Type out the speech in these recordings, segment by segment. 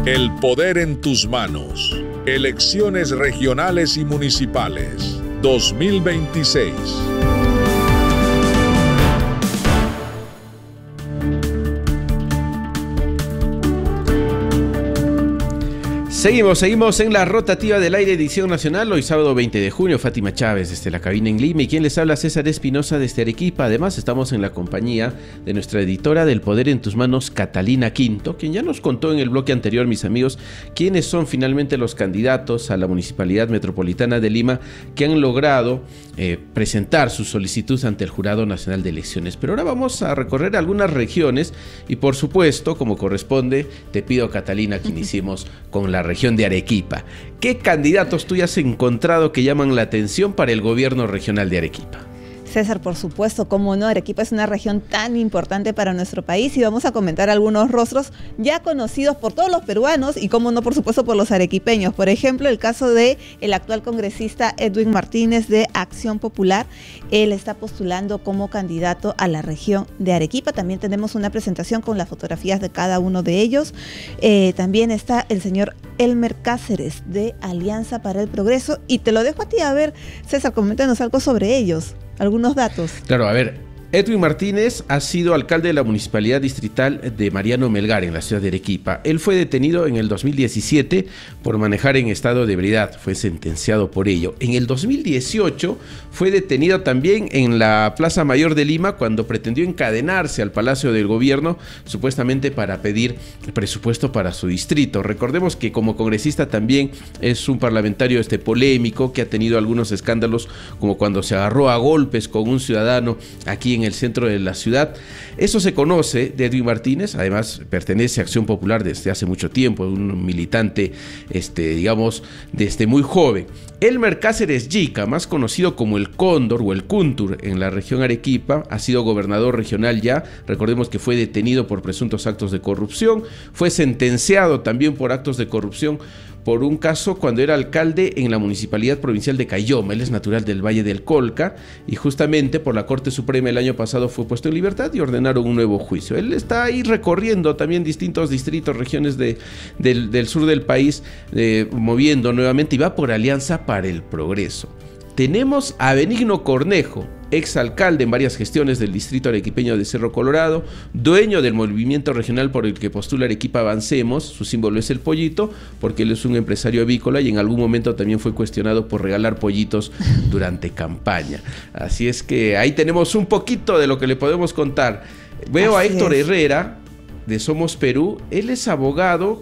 El poder en tus manos. Elecciones regionales y municipales 2026. Seguimos en la rotativa del aire, edición nacional, hoy sábado 20 de junio, Fátima Chávez desde la cabina en Lima y quien les habla, César Espinosa desde Arequipa. Además estamos en la compañía de nuestra editora del Poder en tus manos, Catalina Quinto, quien ya nos contó en el bloque anterior, mis amigos, quiénes son finalmente los candidatos a la Municipalidad Metropolitana de Lima que han logrado presentar su solicitud ante el Jurado Nacional de Elecciones. Pero ahora vamos a recorrer algunas regiones y por supuesto, como corresponde, te pido, Catalina, que iniciemos con la región de Arequipa. ¿Qué candidatos tú ya has encontrado que llaman la atención para el gobierno regional de Arequipa? César, por supuesto, cómo no, Arequipa es una región tan importante para nuestro país y vamos a comentar algunos rostros ya conocidos por todos los peruanos y cómo no, por supuesto, por los arequipeños. Por ejemplo, el caso de el actual congresista Edwin Martínez de Acción Popular. Él está postulando como candidato a la región de Arequipa. También tenemos una presentación con las fotografías de cada uno de ellos. También está el señor Elmer Cáceres de Alianza para el Progreso. Y te lo dejo a ti, a ver, César, coméntanos algo sobre ellos. Algunos datos. Claro, a ver, Edwin Martínez ha sido alcalde de la Municipalidad Distrital de Mariano Melgar en la ciudad de Arequipa. Él fue detenido en el 2017 por manejar en estado de ebriedad, fue sentenciado por ello. En el 2018 fue detenido también en la Plaza Mayor de Lima cuando pretendió encadenarse al Palacio del Gobierno, supuestamente para pedir presupuesto para su distrito. Recordemos que como congresista también es un parlamentario polémico que ha tenido algunos escándalos, como cuando se agarró a golpes con un ciudadano aquí en el centro de la ciudad. Eso se conoce de Edwin Martínez, además pertenece a Acción Popular desde hace mucho tiempo, un militante, digamos, desde muy joven. Elmer Cáceres Yica, más conocido como el Cóndor o el Cúntur en la región Arequipa, ha sido gobernador regional ya. Recordemos que fue detenido por presuntos actos de corrupción, fue sentenciado también por actos de corrupción por un caso cuando era alcalde en la Municipalidad Provincial de Cayoma. Él es natural del Valle del Colca y justamente por la Corte Suprema el año pasado fue puesto en libertad y ordenaron un nuevo juicio. Él está ahí recorriendo también distintos distritos, regiones del sur del país, moviendo nuevamente, y va por Alianza para el Progreso. Tenemos a Benigno Cornejo, exalcalde en varias gestiones del distrito arequipeño de Cerro Colorado, dueño del movimiento regional por el que postula Arequipa Avancemos. Su símbolo es el pollito, porque él es un empresario avícola y en algún momento también fue cuestionado por regalar pollitos durante campaña. Así es que ahí tenemos un poquito de lo que le podemos contar. Veo a Héctor Herrera, de Somos Perú. Él es abogado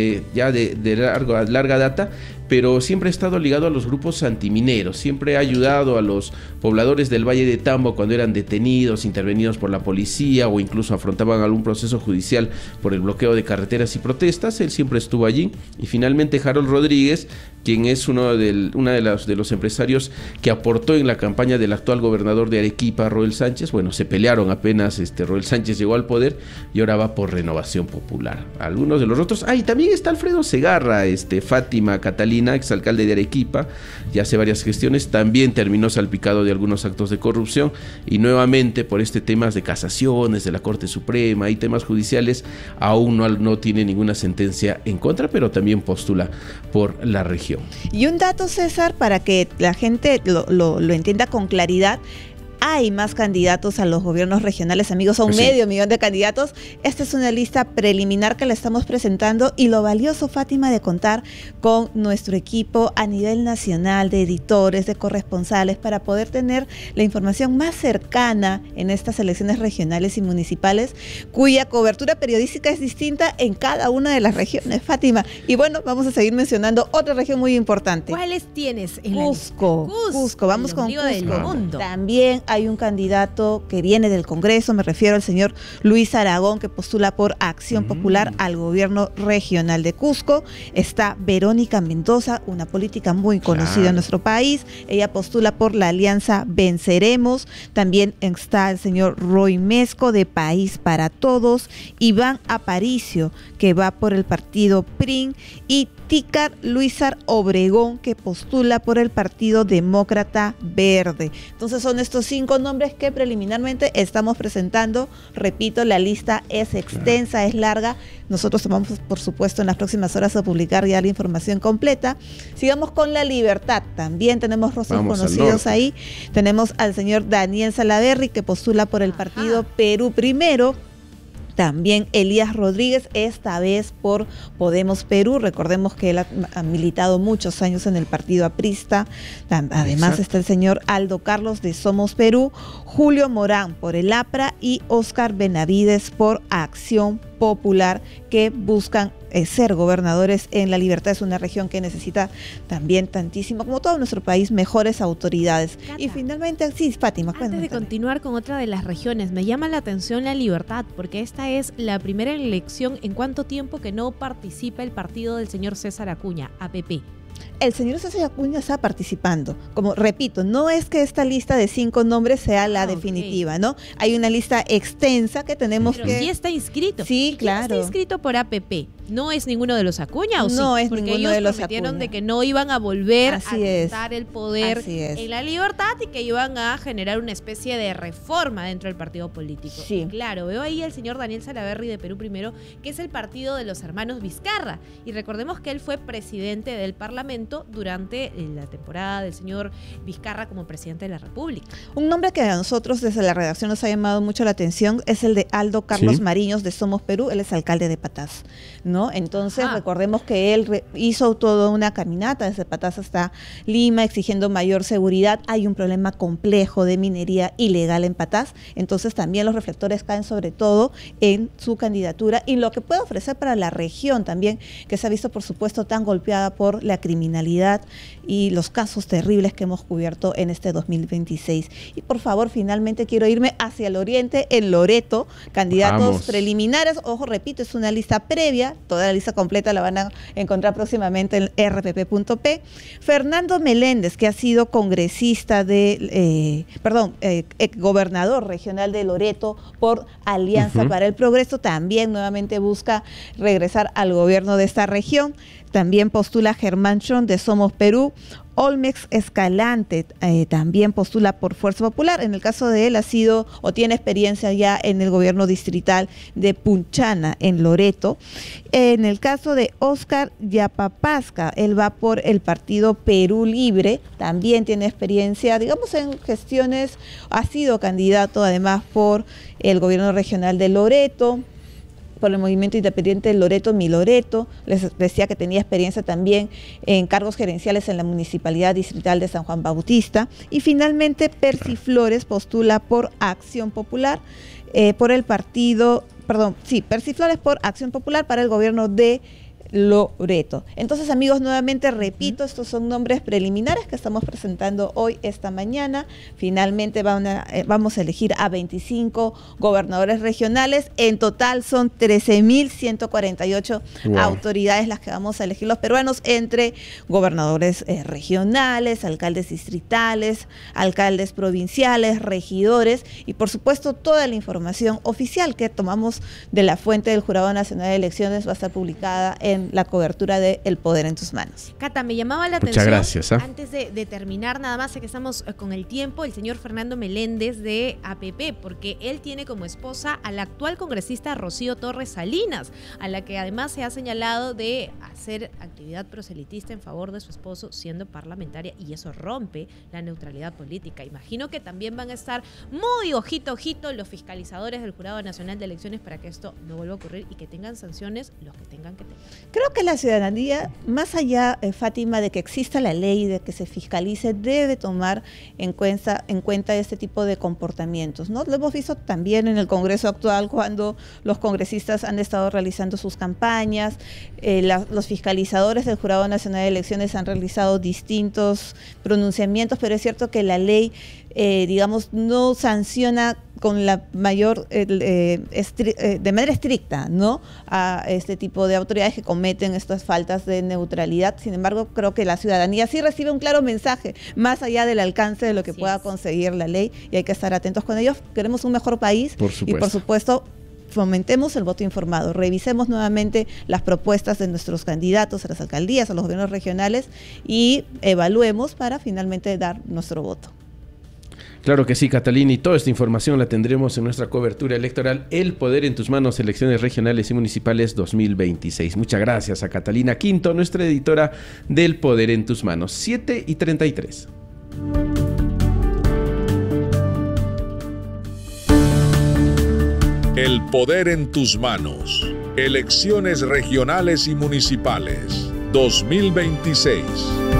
ya de larga data, pero siempre ha estado ligado a los grupos antimineros, siempre ha ayudado a los pobladores del Valle de Tambo cuando eran detenidos, intervenidos por la policía o incluso afrontaban algún proceso judicial por el bloqueo de carreteras y protestas. Él siempre estuvo allí. Y finalmente Harold Rodríguez, quien es uno de los empresarios que aportó en la campaña del actual gobernador de Arequipa, Roel Sánchez. Bueno, se pelearon apenas Roel Sánchez llegó al poder y ahora va por Renovación Popular. Algunos de los otros. Y también está Alfredo Segarra, Fátima Catalina, exalcalde de Arequipa, ya hace varias gestiones, también terminó salpicado de algunos actos de corrupción y nuevamente por temas de casaciones de la Corte Suprema y temas judiciales aún no tiene ninguna sentencia en contra, pero también postula por la región. Y un dato, César, para que la gente lo entienda con claridad: hay más candidatos a los gobiernos regionales, amigos, a un medio millón de candidatos. Esta es una lista preliminar que la estamos presentando y lo valioso, Fátima, de contar con nuestro equipo a nivel nacional de editores, de corresponsales, para poder tener la información más cercana en estas elecciones regionales y municipales, cuya cobertura periodística es distinta en cada una de las regiones, Fátima. Y bueno, vamos a seguir mencionando otra región muy importante. ¿Cuáles tienes en Cusco. la lista? Cusco, vamos con Cusco. Del mundo. También hay un candidato que viene del Congreso, me refiero al señor Luis Aragón, que postula por Acción Popular al gobierno regional de Cusco. Está Verónica Mendoza, una política muy conocida en nuestro país. Ella postula por la Alianza Venceremos. También está el señor Roy Mesco, de País para Todos. Iván Aparicio, que va por el partido PRIN. Y Tícar Luisar Obregón, que postula por el Partido Demócrata Verde. Entonces son estos 5 5 nombres que preliminarmente estamos presentando. Repito, la lista es extensa, es larga. Nosotros vamos, por supuesto, en las próximas horas a publicar ya la información completa. Sigamos con La Libertad. También tenemos rostros conocidos ahí. Tenemos al señor Daniel Salaverry, que postula por el partido Perú Primero. También Elías Rodríguez, esta vez por Podemos Perú. Recordemos que él ha militado muchos años en el partido aprista. Además está el señor Aldo Carlos de Somos Perú, Julio Morán por el APRA y Óscar Benavides por Acción Popular, que buscan ser gobernadores en La Libertad. Es una región que necesita también tantísimo, como todo nuestro país, mejores autoridades. Cata, y finalmente, sí, Fátima, antes de continuar con otra de las regiones, me llama la atención La Libertad, porque esta es la primera elección en cuánto tiempo que no participa el partido del señor César Acuña, APP. El señor César Acuña está participando. Como repito, no es que esta lista de 5 nombres sea la definitiva, ¿no? Hay una lista extensa que tenemos. Pero sí está inscrito. Sí, claro. Está inscrito por APP. ¿No es ninguno de los Acuña o sí? No es porque ninguno ellos de los prometieron Acuña. de que no iban a volver Así a es. quitar el poder Así es. en La Libertad y que iban a generar una especie de reforma dentro del partido político. Sí. Y claro, veo ahí al señor Daniel Salaverry de Perú Primero, que es el partido de los hermanos Vizcarra. Y recordemos que él fue presidente del Parlamento durante la temporada del señor Vizcarra como presidente de la República. Un nombre que a nosotros desde la redacción nos ha llamado mucho la atención es el de Aldo Carlos Mariños de Somos Perú. Él es alcalde de Patás, ¿no? Entonces, recordemos que él hizo toda una caminata desde Patás hasta Lima exigiendo mayor seguridad. Hay un problema complejo de minería ilegal en Patás, entonces también los reflectores caen sobre todo en su candidatura y lo que puede ofrecer para la región también, que se ha visto por supuesto tan golpeada por la criminalidad y los casos terribles que hemos cubierto en este 2026. Y por favor, finalmente quiero irme hacia el oriente, en Loreto, candidatos preliminares. Ojo, repito, es una lista previa, toda la lista completa la van a encontrar próximamente en rpp.p. Fernando Meléndez, que ha sido congresista gobernador regional de Loreto por Alianza para el Progreso, también nuevamente busca regresar al gobierno de esta región. También postula Germán Chon de Somos Perú. Olmex Escalante también postula por Fuerza Popular. En el caso de él ha sido o tiene experiencia ya en el gobierno distrital de Punchana en Loreto. En el caso de Óscar Yapapasca, él va por el partido Perú Libre, también tiene experiencia, digamos, en gestiones, ha sido candidato además por el gobierno regional de Loreto, por el movimiento independiente Loreto Mi Loreto. Les decía que tenía experiencia también en cargos gerenciales en la Municipalidad Distrital de San Juan Bautista. Y finalmente Percy Flores postula por Acción Popular, Percy Flores por Acción Popular para el gobierno de Loreto. Entonces, amigos, nuevamente repito, estos son nombres preliminares que estamos presentando hoy, esta mañana. Finalmente vamos a elegir a 25 gobernadores regionales. En total son 13.148 autoridades las que vamos a elegir los peruanos, entre gobernadores regionales, alcaldes distritales, alcaldes provinciales, regidores y, por supuesto, toda la información oficial que tomamos de la fuente del Jurado Nacional de Elecciones va a estar publicada en la cobertura de El Poder en tus manos. Cata, me llamaba la atención, gracias, antes de terminar, nada más, sé que estamos con el tiempo, el señor Fernando Meléndez de APP, porque él tiene como esposa a la actual congresista Rocío Torres Salinas, a la que además se ha señalado de hacer actividad proselitista en favor de su esposo siendo parlamentaria, y eso rompe la neutralidad política. Imagino que también van a estar muy ojito los fiscalizadores del Jurado Nacional de Elecciones para que esto no vuelva a ocurrir y que tengan sanciones los que tengan que tener. Creo que la ciudadanía, más allá, Fátima, de que exista la ley, de que se fiscalice, debe tomar en cuenta este tipo de comportamientos, ¿no? Lo hemos visto también en el Congreso actual, cuando los congresistas han estado realizando sus campañas, los fiscalizadores del Jurado Nacional de Elecciones han realizado distintos pronunciamientos, pero es cierto que la ley, digamos, no sanciona con la mayor, de manera estricta, ¿no?, a este tipo de autoridades que cometen estas faltas de neutralidad. Sin embargo, creo que la ciudadanía sí recibe un claro mensaje, más allá del alcance de lo que pueda conseguir la ley, y hay que estar atentos con ellos. Queremos un mejor país y, por supuesto, fomentemos el voto informado, revisemos nuevamente las propuestas de nuestros candidatos a las alcaldías, a los gobiernos regionales, y evaluemos para finalmente dar nuestro voto. Claro que sí, Catalina, y toda esta información la tendremos en nuestra cobertura electoral El Poder en tus Manos, elecciones regionales y municipales 2026. Muchas gracias a Catalina Quinto, nuestra editora del Poder en tus Manos. 7:33. El Poder en tus Manos, elecciones regionales y municipales 2026.